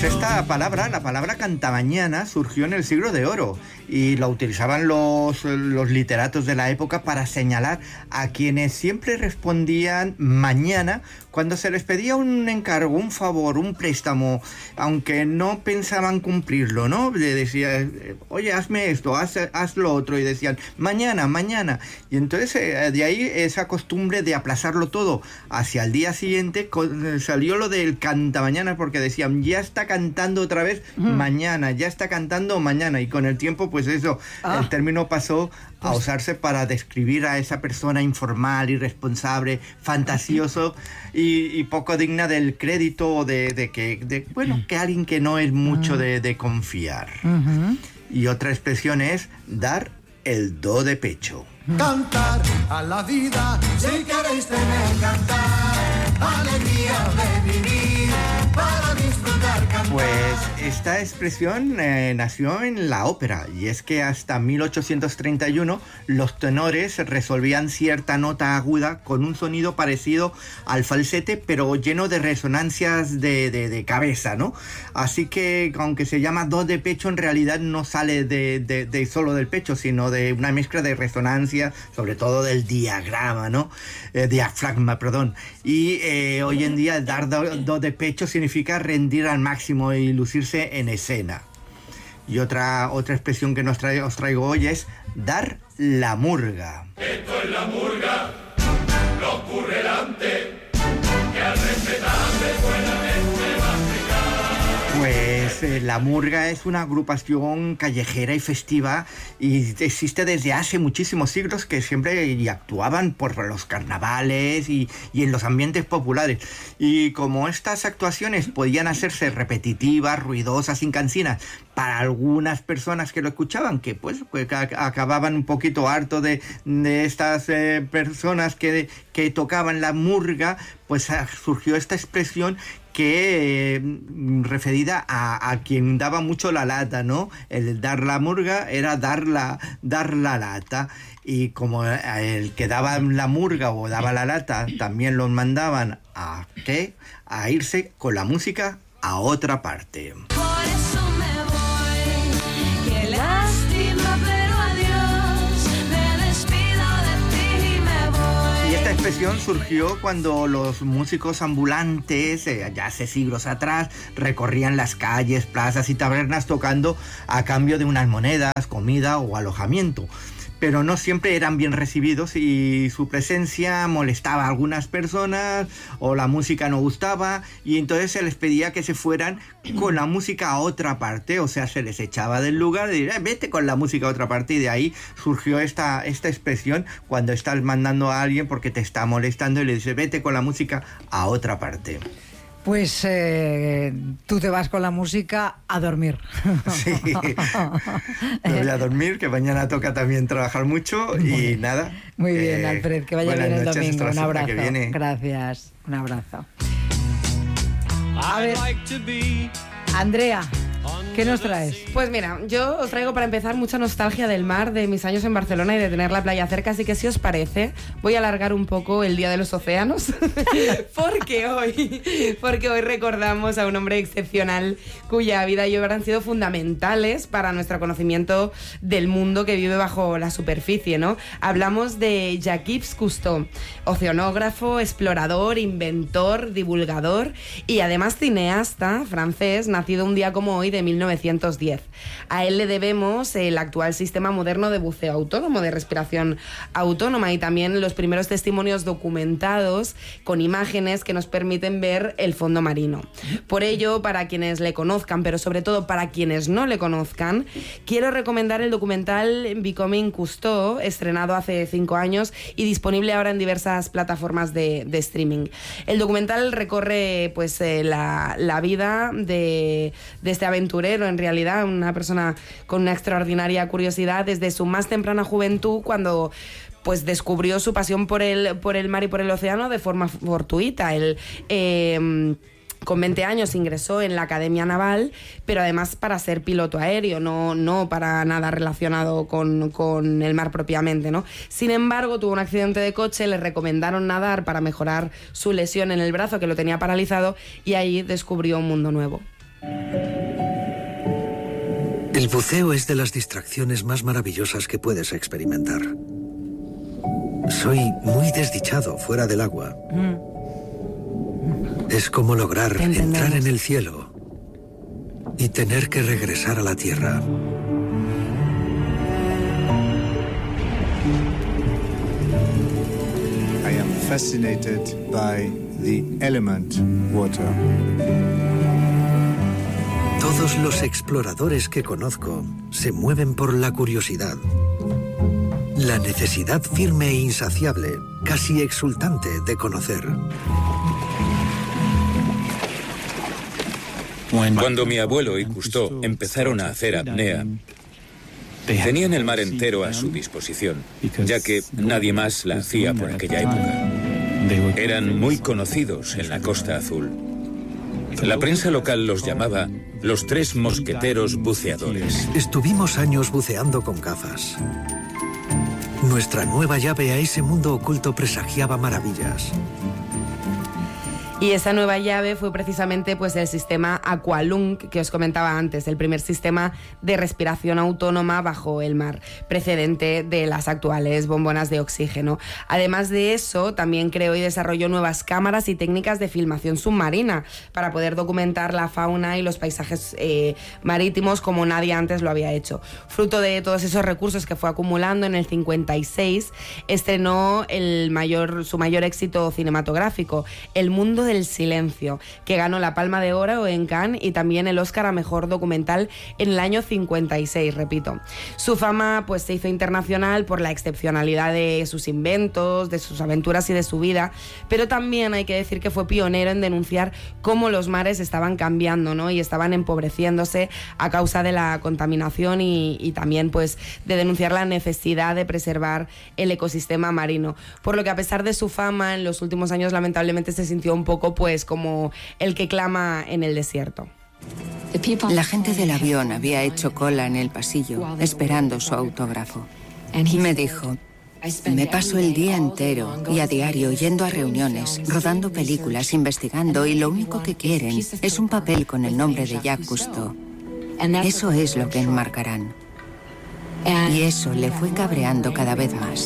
Pues esta palabra, la palabra cantamañana, surgió en el Siglo de Oro y la utilizaban los literatos de la época para señalar a quienes siempre respondían mañana cuando se les pedía un encargo, un favor, un préstamo, aunque no pensaban cumplirlo, ¿no? Le decía, oye, hazme esto, haz lo otro, y decían, mañana, mañana. Y entonces de ahí esa costumbre de aplazarlo todo hacia el día siguiente, salió lo del cantamañana, porque decían, ya está cantando otra vez mañana, ya está cantando mañana, y con el tiempo, pues eso, el término pasó a usarse para describir a esa persona informal, irresponsable, fantasioso y poco digna del crédito que alguien que no es mucho de confiar. Y otra expresión es dar el do de pecho. Cantar a la vida, si queréis tener cantar, alegría de vivir, para disfrutar cantar. Pues esta expresión nació en la ópera, y es que hasta 1831 los tenores resolvían cierta nota aguda con un sonido parecido al falsete, pero lleno de resonancias de cabeza, ¿no? Así que, aunque se llama do de pecho, en realidad no sale de solo del pecho, sino de una mezcla de resonancia, sobre todo del diafragma, ¿no? Diafragma, perdón. Y hoy en día dar do de pecho significa rendir al máximo y lucirse en escena. Y otra expresión que os traigo hoy es dar la murga. Esto es la murga, lo ocurrelante, que al respetable buenamente va a explicar. Pues la murga es una agrupación callejera y festiva, y existe desde hace muchísimos siglos, que siempre actuaban por los carnavales y en los ambientes populares. Y como estas actuaciones podían hacerse repetitivas, ruidosas, incansinas, para algunas personas que lo escuchaban, que acababan un poquito harto de estas personas que tocaban la murga, pues surgió esta expresión que referida a quien daba mucho la lata, ¿no? El dar la murga era dar la lata, y como el que daba la murga o daba la lata también los mandaban a irse con la música a otra parte. Por eso me voy, qué lástima, pero adiós, me despido de ti y me voy. Y esta expresión surgió cuando los músicos ambulantes, ya hace siglos atrás, recorrían las calles, plazas y tabernas tocando a cambio de unas monedas, comida o alojamiento. Pero no siempre eran bien recibidos, y su presencia molestaba a algunas personas, o la música no gustaba, y entonces se les pedía que se fueran con la música a otra parte, o sea, se les echaba del lugar y diría, vete con la música a otra parte, y de ahí surgió esta expresión cuando estás mandando a alguien porque te está molestando y le dices, vete con la música a otra parte. Pues tú te vas con la música a dormir. Sí, me voy a dormir, que mañana toca también trabajar mucho, y nada. Muy bien, Alfred, que vaya bien el domingo. Un abrazo. Que viene. Gracias, un abrazo. A ver, Andrea, ¿qué nos traes? Pues mira, yo os traigo para empezar mucha nostalgia del mar, de mis años en Barcelona y de tener la playa cerca, así que si os parece, voy a alargar un poco el Día de los Océanos, porque hoy recordamos a un hombre excepcional cuya vida y obra han sido fundamentales para nuestro conocimiento del mundo que vive bajo la superficie, ¿no? Hablamos de Jacques Cousteau, oceanógrafo, explorador, inventor, divulgador y además cineasta francés, nacido un día como hoy de 1910. A él le debemos el actual sistema moderno de buceo autónomo, de respiración autónoma, y también los primeros testimonios documentados con imágenes que nos permiten ver el fondo marino. Por ello, para quienes le conozcan, pero sobre todo para quienes no le conozcan, quiero recomendar el documental Becoming Cousteau, estrenado hace 5 años y disponible ahora en diversas plataformas de streaming. El documental recorre pues la vida de este aventurero, en realidad, una persona con una extraordinaria curiosidad desde su más temprana juventud, cuando pues descubrió su pasión por el mar y por el océano de forma fortuita. Él con 20 años ingresó en la Academia Naval, pero además para ser piloto aéreo, no para nada relacionado con el mar propiamente, ¿no? Sin embargo, tuvo un accidente de coche, le recomendaron nadar para mejorar su lesión en el brazo, que lo tenía paralizado, y ahí descubrió un mundo nuevo. El buceo es de las distracciones más maravillosas que puedes experimentar. Soy muy desdichado fuera del agua. Es como lograr entrar en el cielo y tener que regresar a la tierra. I am fascinated by the element water. Todos los exploradores que conozco se mueven por la curiosidad. La necesidad firme e insaciable, casi exultante de conocer. Cuando mi abuelo y Cousteau empezaron a hacer apnea, tenían el mar entero a su disposición, ya que nadie más la hacía por aquella época. Eran muy conocidos en la Costa Azul. La prensa local los llamaba los 3 mosqueteros buceadores. Estuvimos años buceando con gafas. Nuestra nueva llave a ese mundo oculto presagiaba maravillas. Y esa nueva llave fue precisamente pues el sistema Aqualung que os comentaba antes, el primer sistema de respiración autónoma bajo el mar, precedente de las actuales bombonas de oxígeno. Además de eso, también creó y desarrolló nuevas cámaras y técnicas de filmación submarina para poder documentar la fauna y los paisajes marítimos como nadie antes lo había hecho. Fruto de todos esos recursos que fue acumulando, en el 56 estrenó su mayor éxito cinematográfico, El mundo del silencio, que ganó la Palma de Oro en Cannes y también el Oscar a Mejor Documental en el año 56, repito. Su fama pues se hizo internacional por la excepcionalidad de sus inventos, de sus aventuras y de su vida, pero también hay que decir que fue pionero en denunciar cómo los mares estaban cambiando, ¿no? Y estaban empobreciéndose a causa de la contaminación y también pues de denunciar la necesidad de preservar el ecosistema marino. Por lo que, a pesar de su fama, en los últimos años lamentablemente se sintió un poco pues como el que clama en el desierto. La gente del avión había hecho cola en el pasillo esperando su autógrafo. Me dijo: me paso el día entero y a diario yendo a reuniones, rodando películas, investigando, y lo único que quieren es un papel con el nombre de Jacques Cousteau. Eso es lo que enmarcarán. Y eso le fue cabreando cada vez más.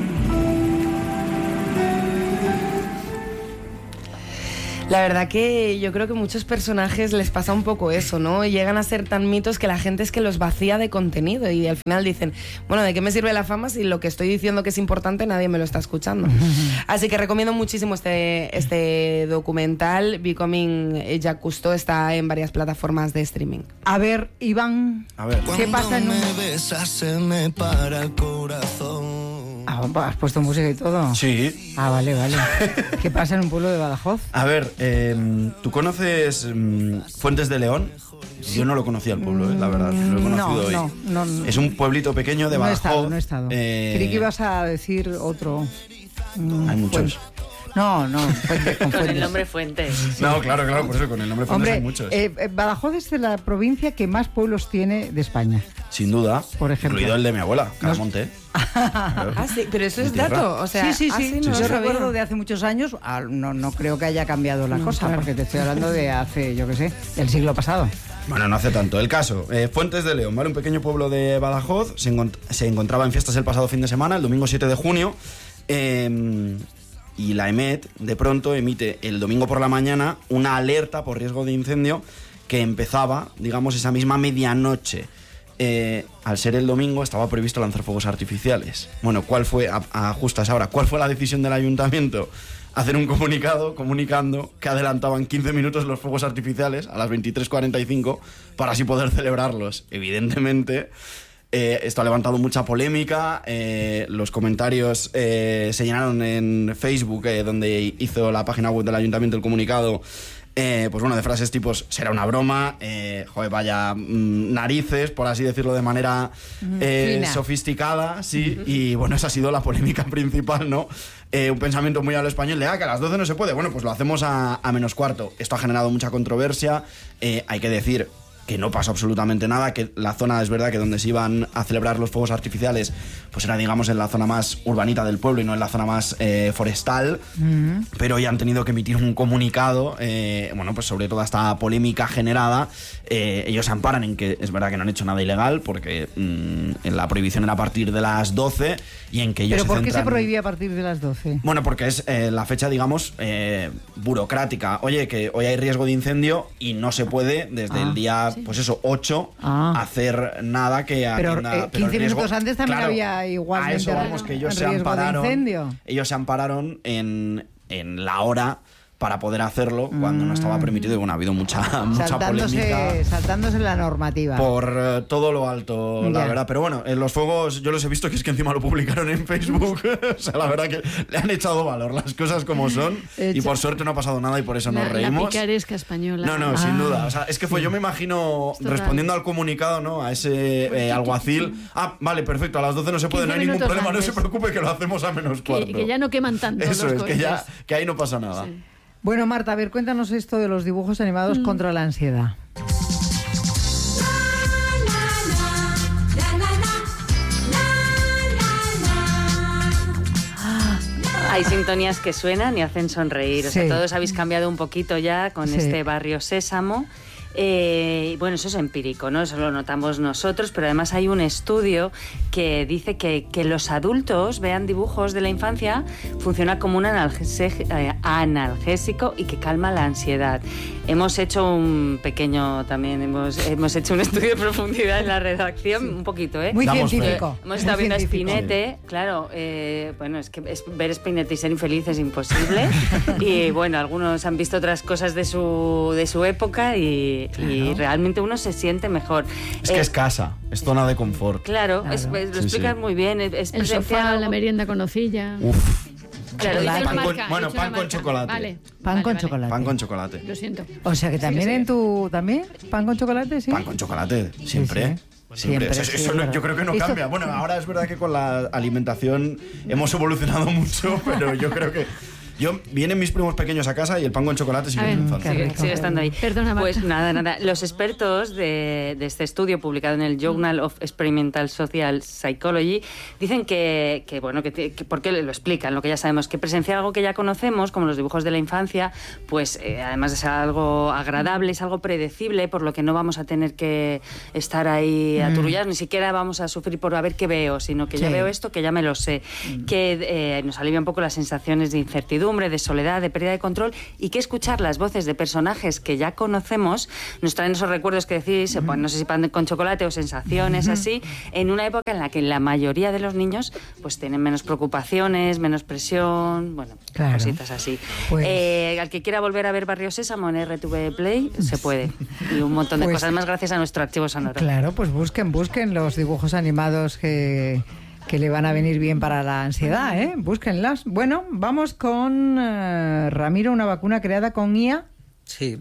La verdad que yo creo que a muchos personajes les pasa un poco eso, ¿no? Llegan a ser tan mitos que la gente es que los vacía de contenido y al final dicen, bueno, ¿de qué me sirve la fama si lo que estoy diciendo que es importante nadie me lo está escuchando? Así que recomiendo muchísimo este documental. Becoming Jacques Cousteau está en varias plataformas de streaming. A ver, Iván, ¿qué pasa en un... besas se me para el corazón. ¿Has puesto música y todo? Sí. Vale. ¿Qué pasa en un pueblo de Badajoz? A ver, ¿tú conoces Fuentes de León? Yo no lo conocía el pueblo, la verdad. Lo he conocido hoy. No. Es un pueblito pequeño de Badajoz. No he estado. Creí que ibas a decir otro. Hay muchos. No, Fuentes, con el nombre Fuentes. No, claro, por eso con el nombre Fuentes hay muchos. Badajoz es la provincia que más pueblos tiene de España. Sin duda. Por ejemplo. Incluido el de mi abuela, Caramonte. Claro. Sí, pero eso es dato. O sea, sí. No yo recuerdo de hace muchos años, no creo que haya cambiado la cosa, claro. Porque te estoy hablando de hace, yo qué sé, del siglo pasado. Bueno, no hace tanto. El caso, Fuentes de León, ¿vale? Un pequeño pueblo de Badajoz. Se encontraba en fiestas el pasado fin de semana, el domingo 7 de junio. Y la EMET, de pronto, emite el domingo por la mañana una alerta por riesgo de incendio que empezaba, digamos, esa misma medianoche. Al ser el domingo estaba previsto lanzar fuegos artificiales. Bueno, ¿cuál fue, justo a esa hora, cuál fue la decisión del ayuntamiento? Hacer un comunicado comunicando que adelantaban 15 minutos los fuegos artificiales a las 23:45 para así poder celebrarlos. Evidentemente, esto ha levantado mucha polémica. Los comentarios se llenaron en Facebook, donde hizo la página web del ayuntamiento el comunicado. Pues bueno, de frases tipos, será una broma, vaya narices, por así decirlo de manera sofisticada, sí, y bueno, esa ha sido la polémica principal, ¿no? Un pensamiento muy a lo español de, que a las 12 no se puede, bueno, pues lo hacemos a menos cuarto. Esto ha generado mucha controversia, hay que decir, que no pasó absolutamente nada, que la zona es verdad que donde se iban a celebrar los fuegos artificiales pues era, digamos, en la zona más urbanita del pueblo y no en la zona más forestal, pero ya han tenido que emitir un comunicado, bueno, pues sobre toda esta polémica generada. Ellos se amparan en que es verdad que no han hecho nada ilegal, porque en la prohibición era a partir de las 12 y en que ellos ¿Pero por qué se centran... prohibía a partir de las 12? Bueno, porque es la fecha, digamos, burocrática. Oye, que hoy hay riesgo de incendio y no se puede desde el día, pues eso, 8, hacer nada que atienda... Pero 15 riesgo, minutos antes también claro, había igualmente a eso vamos, que ellos se riesgo ampararon, de incendio. ellos se ampararon en la hora para poder hacerlo cuando no estaba permitido. Y bueno, ha habido mucha polémica. Saltándose la normativa. Por todo lo alto, la verdad. Pero bueno, en los fuegos yo los he visto, que es que encima lo publicaron en Facebook. O sea, la verdad que le han echado valor las cosas como son. Y por suerte no ha pasado nada y por eso nos reímos. La picaresca española. No, sin duda. O sea, es que fue, yo me imagino, respondiendo al comunicado, ¿no? A ese alguacil. Vale, perfecto, a las 12 no se puede, no hay ningún problema, no se preocupe que lo hacemos a menos cuarto. Que ya no queman tanto. Eso es, que ahí no pasa nada. Sí. Bueno, Marta, a ver, cuéntanos esto de los dibujos animados contra la ansiedad. Hay sintonías que suenan y hacen sonreír. O sea, todos habéis cambiado un poquito ya con este Barrio Sésamo. Bueno, eso es empírico, ¿no? Eso lo notamos nosotros, pero además hay un estudio que dice que los adultos vean dibujos de la infancia funciona como un analgésico y que calma la ansiedad. Hemos hecho un pequeño también, hemos hecho un estudio de profundidad en la redacción, un poquito, Muy científico. Hemos estado viendo a Spinette, claro, bueno, es que ver Spinette y ser infeliz es imposible. Y bueno, algunos han visto otras cosas de su época y realmente uno se siente mejor. Es que es casa, es zona de confort. Claro. Lo explicas muy bien. Es el sofá, la merienda con hojilla. Claro, pan con chocolate. Vale. Pan con chocolate. Pan con chocolate. Lo siento. O sea que también en tu... ¿También? ¿Pan con chocolate? Sí. Pan con chocolate, siempre. Siempre. Eso yo creo que no cambia. Bueno, ahora es verdad que con la alimentación hemos evolucionado mucho, pero yo creo que... Vienen mis primos pequeños a casa y el pan con chocolate sigue en mi infancia. Sigue estando ahí. Perdona, Marta. Pues nada. Los expertos de este estudio publicado en el Journal of Experimental Social Psychology dicen que porque lo explican, lo que ya sabemos, que presenciar algo que ya conocemos, como los dibujos de la infancia, pues además de ser algo agradable, es algo predecible, por lo que no vamos a tener que estar ahí aturullados, ni siquiera vamos a sufrir por a ver qué veo, sino que ya veo esto, que ya me lo sé, que nos alivia un poco las sensaciones de incertidumbre, de soledad, de pérdida de control, y que escuchar las voces de personajes que ya conocemos nos traen esos recuerdos que decís, pues no sé si pan con chocolate o sensaciones así, en una época en la que la mayoría de los niños pues tienen menos preocupaciones, menos presión, bueno, cositas así. Pues... al que quiera volver a ver Barrio Sésamo en RTV Play, se puede. Y un montón de cosas más gracias a nuestro archivo sonoro. Claro, pues busquen los dibujos animados que le van a venir bien para la ansiedad, búsquenlas. Bueno, vamos con Ramiro, una vacuna creada con IA. Sí.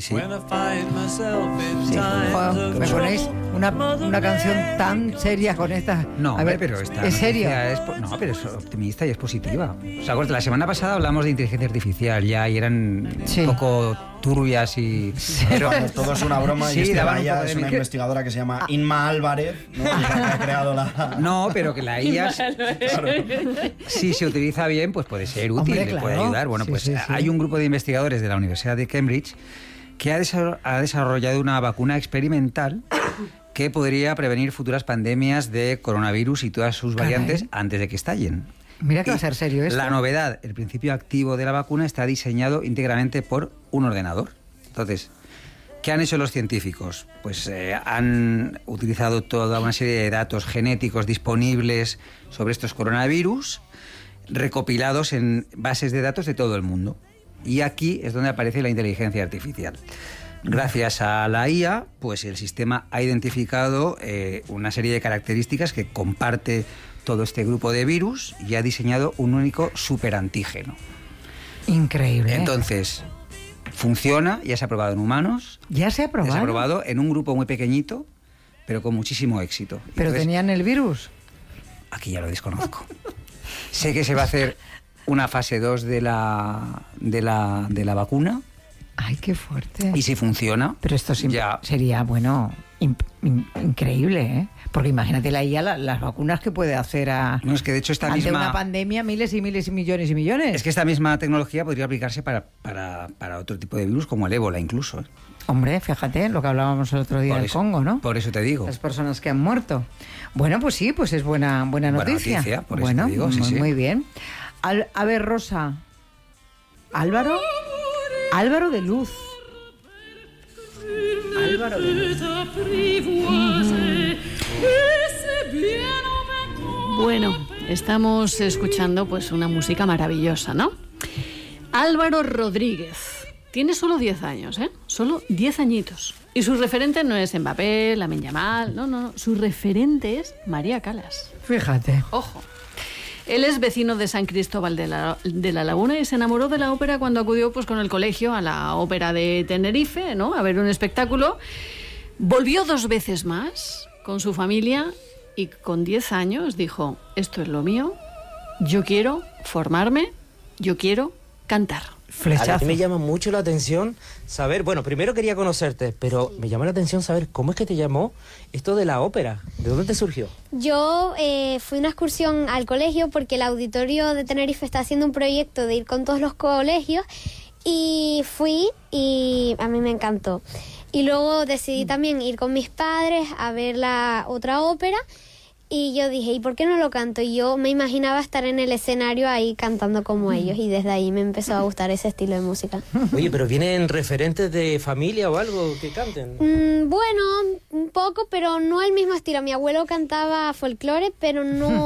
¿Me ponéis una canción tan seria con esta? No, pero esta ¿es serio? Pero es optimista y es positiva. O sea, la semana pasada hablamos de inteligencia articficial ya y eran un poco turbias y... Pero todo es una broma y la IA es una investigadora que se llama Inma Álvarez, ¿no? Que ha creado la... No, pero que la IA, si se utiliza bien, pues puede ser útil, le puede ayudar. Bueno, pues hay un grupo de investigadores de la Universidad de Cambridge que ha desarrollado una vacuna experimental que podría prevenir futuras pandemias de coronavirus y todas sus variantes antes de que estallen. Mira que va a ser serio esto. La novedad, el principio activo de la vacuna está diseñado íntegramente por un ordenador. Entonces, ¿qué han hecho los científicos? Pues han utilizado toda una serie de datos genéticos disponibles sobre estos coronavirus, recopilados en bases de datos de todo el mundo. Y aquí es donde aparece la inteligencia artificial. Gracias a la IA, pues el sistema ha identificado una serie de características que comparte todo este grupo de virus y ha diseñado un único superantígeno. Increíble. Entonces, funciona, ya se ha probado en humanos. ¿Ya se ha probado? Ya se ha probado en un grupo muy pequeñito, pero con muchísimo éxito. ¿Pero tenían el virus? Aquí ya lo desconozco. Sé que se va a hacer una fase 2 de la vacuna Ay, qué fuerte. Y si funciona... Pero esto sería, bueno, increíble, ¿eh? Porque imagínate la IA, las vacunas que puede hacer No, es que de hecho ante una pandemia, miles y miles y millones y millones. Es que esta misma tecnología podría aplicarse para otro tipo de virus, como el ébola incluso. Hombre, fíjate, lo que hablábamos el otro día del Congo, ¿no? Por eso te digo. Las personas que han muerto. Bueno, pues sí, pues es buena noticia. Por eso te digo, sí. Muy bien. A ver, Rosa. Álvaro de Luz. Álvaro de Luz. Bueno, estamos escuchando pues una música maravillosa, ¿no? Álvaro Rodríguez. Tiene solo 10 años, ¿eh? Solo 10 añitos. Y su referente no es Mbappé, Lamine Yamal, no. Su referente es María Callas. Fíjate. Ojo. Él es vecino de San Cristóbal de la Laguna y se enamoró de la ópera cuando acudió pues, con el colegio a la ópera de Tenerife, ¿no? A ver un espectáculo. Volvió 2 veces más con su familia y con 10 años dijo, esto es lo mío, yo quiero formarme, yo quiero cantar. Flechazo. A mí me llama mucho la atención saber, bueno, primero quería conocerte, pero me llama la atención saber cómo es que te llamó esto de la ópera. ¿De dónde te surgió? Yo fui a una excursión al colegio porque el auditorio de Tenerife está haciendo un proyecto de ir con todos los colegios y fui y a mí me encantó. Y luego decidí también ir con mis padres a ver la otra ópera. Y yo dije, ¿y por qué no lo canto? Y yo me imaginaba estar en el escenario ahí cantando como ellos. Y desde ahí me empezó a gustar ese estilo de música. Oye, ¿pero vienen referentes de familia o algo que canten? Bueno, un poco, pero no el mismo estilo. Mi abuelo cantaba folclore, pero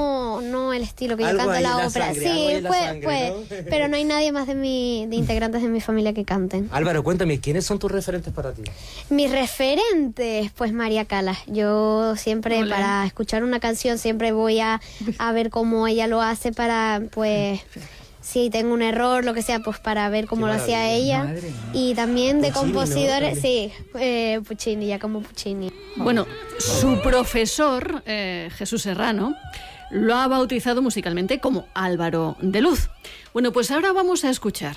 no el estilo que yo canto en la ópera. Sí, puede, ¿no? Pero no hay nadie más de integrantes de mi familia que canten. Álvaro, cuéntame, ¿quiénes son tus referentes para ti? Mis referentes, pues María Callas. Yo siempre, para escuchar una canción, siempre voy a ver cómo ella lo hace para, pues, si tengo un error, lo que sea, pues para ver cómo lo hacía ella. Y también de Puccini, compositores, ¿no? Sí, Puccini, ya como Puccini. Bueno, su profesor, Jesús Serrano, lo ha bautizado musicalmente como Álvaro de Luz. Bueno, pues ahora vamos a escuchar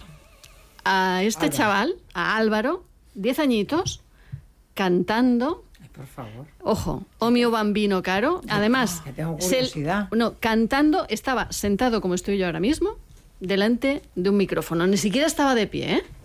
a este chaval, a Álvaro, 10 añitos, cantando... Por favor. Ojo, O mio bambino caro. Además, tengo curiosidad. Cantando, estaba sentado como estoy yo ahora mismo, delante de un micrófono. Ni siquiera estaba de pie, ¿eh?